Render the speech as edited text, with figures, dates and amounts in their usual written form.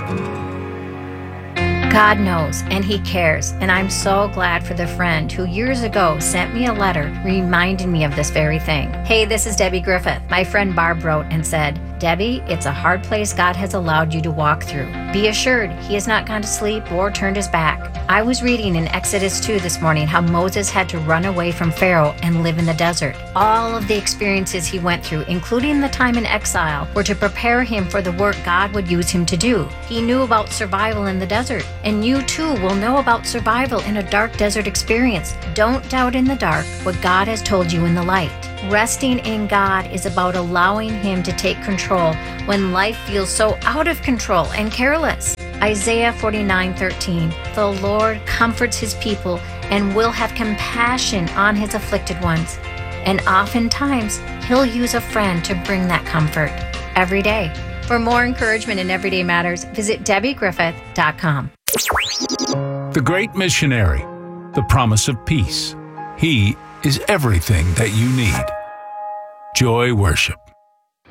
God knows, and He cares, and I'm so glad for the friend who years ago sent me a letter reminding me of this very thing. Hey, this is Debbie Griffith. My friend Barb wrote and said, Debbie, it's a hard place God has allowed you to walk through. Be assured He has not gone to sleep or turned His back. I was reading in Exodus 2 this morning how Moses had to run away from Pharaoh and live in the desert. All of the experiences he went through, including the time in exile, were to prepare him for the work God would use him to do. He knew about survival in the desert, and you too will know about survival in a dark desert experience. Don't doubt in the dark what God has told you in the light. Resting in God is about allowing Him to take control when life feels so out of control and careless. Isaiah 49:13, the Lord comforts His people and will have compassion on His afflicted ones. And oftentimes, He'll use a friend to bring that comfort every day. For more encouragement in everyday matters, visit DebbieGriffith.com. The Great Missionary, the promise of peace. He is everything that you need. Joy Worship.